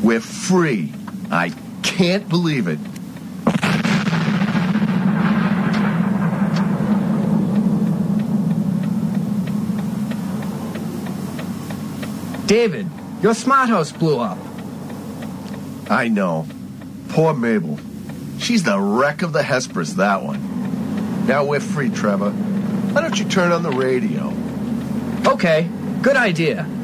We're free. I can't believe it. David, your smart house blew up. I know. Poor Mabel. She's the wreck of the Hesperus, that one. Now we're free, Trevor. Why don't you turn on the radio? Okay, good idea.